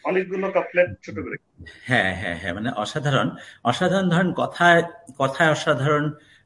অনেকগুলো কাপলেট ছোট করে। হ্যাঁ, হ্যাঁ, হ্যাঁ, মানে অসাধারণ। অসাধারণ ধরেন কথায়, কথায় অসাধারণ,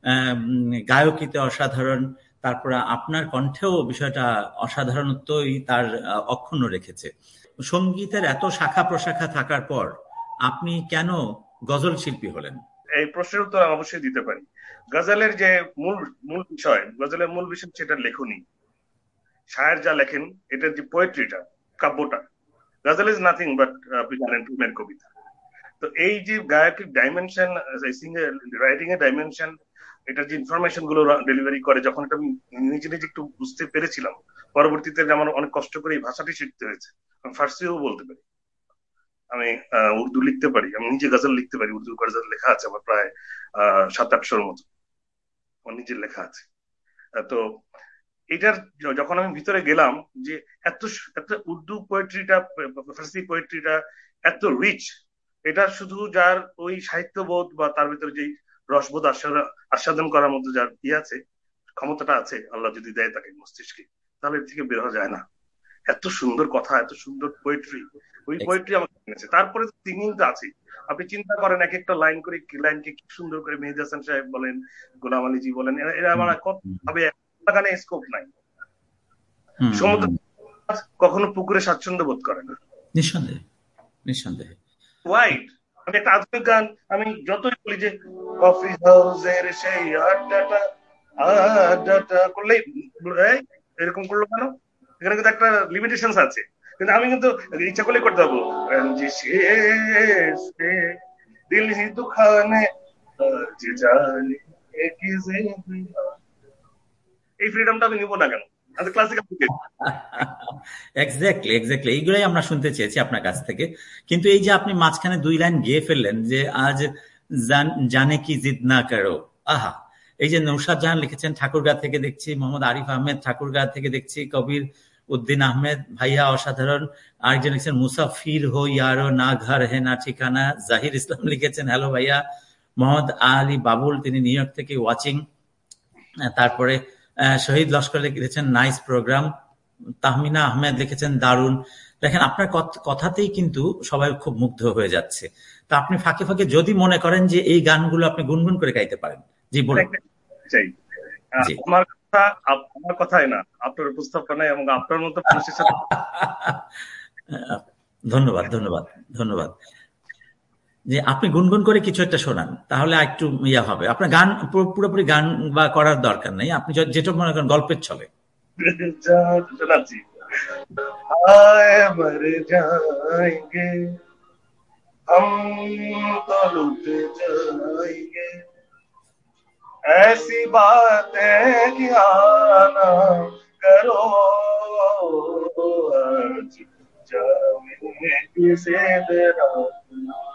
গায়কিতে অসাধারণ। তারপরে আপনার কণ্ঠেও বিষয়টা অসাধারণত্বই তার অক্ষুণ্ণ রেখেছে। সঙ্গীতের এত শাখা প্রশাখা থাকার পর আপনি কেন গজল শিল্পী হলেন? এই প্রশ্নের উত্তর আমি অবশ্যই দিতে পারি। গজলের যে মূল মূল বিষয়, গজলের মূল বিষয় সেটা লেখনী। শায়ের যা লেখেন, এটার যে পোয়েট্রিটা, কাব্যটা, গজল ইজ নাথিং বাট আপনি জানেন প্রেমের কবিতা। তো এই যে গায়কের ডাইমেনশন, সিঙ্গার রাইটিং এর ডাইমেনশন, এটার যে ইনফরমেশন গুলো ডেলিভারি করে, যখন এটা আমি নিজে নিজে একটু বুঝতে পেরেছিলাম, পরবর্তীতে আমার অনেক কষ্ট করে এই ভাষাটি শিখতে হয়েছে। আমি ফার্সিও বলতে পারি, আমি উর্দু লিখতে পারি, আমি নিজে গজল লিখতে পারি, উর্দু গজল লেখা আছে আমার প্রায় 700-800 মতো, আমার নিজের লেখা আছে। তো এটার যখন আমি ভিতরে গেলাম, যে এত এত উর্দু পোয়েট্রিটা, ফার্সি পোয়েট্রিটা এত রিচ, এটা শুধু যার ওই সাহিত্যবোধ বা তার ভিতরে যে রসবোধ আস্বাদন করার মধ্যে যার আছে, ক্ষমতাটা আছে, আল্লাহ যদি দেয় তাকে মস্তিষ্কে, তাহলে এর থেকে বের হওয়া যায় না। এত সুন্দর কথা, এত সুন্দর পোয়েট্রি, ওই পোয়েট্রি আমাকে কিনেছে। তারপরে সিঙ্গিংটা আছে, আপনি চিন্তা করেন এক একটা লাইন করে, কি লাইনকে কি সুন্দর করে মেহেদী হাসান সাহেব বলেন, গোলাম আলীজি বলেন, এরা আমার কত ভাবে, গানে স্কোপ নাই। হুম, সমুদ্র হুম। কখনো পুকুরে স্বাচ্ছন্দ্য বোধ করে না। নিঃসন্দেহে, নিঃসন্দেহে। ওয়াইড, আমি একটা আধুনিক গান, আমি যতই বলি যে কফি হাউসের সেই আড্ডাটা, আড্ডাটা করলেই এই, এরকম করলো কেন? এখানে কিন্তু একটা লিমিটেশন আছে, কিন্তু আমি কিন্তু ইচ্ছা করলেই করতে পারবো। যে শেষ পে দিল হি দুখানে আজ জানে কি জিন্দেগি, এই ফ্রিডমটা আমি নিবো না কেন? আমি ক্লাসিক্যাল থেকে। এক্স্যাক্টলি, এক্স্যাক্টলি, এইগুলাই আমরা শুনতে চেয়েছি আপনার কাছ থেকে। কিন্তু এই যে আপনি মাঝখানে 2 লাইন গেয়ে ফেললেন যে আজ জানে কি জিদ না করো, আহা! এই যে নৌশাদ জাহান লিখেছেন ঠাকুরগাঁ থেকে দেখছি, মোহাম্মদ আরিফ আহমেদ ঠাকুরগাঁ থেকে দেখছি, কবির উদ্দিন আহমেদ ভাইয়া অসাধারণ। আরেকজন লিখছেন মুসাফির হো ইয়ারো না ঘর হে না ঠিকানা, জাহির ইসলাম লিখেছেন হ্যালো ভাইয়া। মোহাম্মদ আলী বাবুল, তিনি নিউ ইয়র্ক থেকে ওয়াচিং। তারপরে শহীদ লস্কর লিখেছেন নাইস প্রোগ্রাম। তাহমিনা আহমেদ লিখেছেন দারুণ। দেখেন আপনার কথাতেই কিন্তু সবাই খুব মুগ্ধ হয়ে যাচ্ছে। তা আপনি ফাঁকে ফাঁকে যদি মনে করেন যে এই গানগুলো আপনি গুনগুন করে গাইতে পারেন, জি বলুন। চাই জি। আমার কথা, আমার কথাই না, আপনার উপস্থাপনায় এবং আপনার মতো মানুষের সাথে। ধন্যবাদ, ধন্যবাদ, ধন্যবাদ। যে আপনি গুনগুন করে কিছু একটা শোনান, তাহলে একটু ইয়া হবে। আপনার গান পুরোপুরি গান বা করার দরকার নেই, আপনি যেটা মনে করেন গল্পের ছলে। শোনাচ্ছি। आए मर जाएंगे हम तो लुट जाएंगे, ऐसी बातें क्या ना करो, आज जाने किसे दे रात।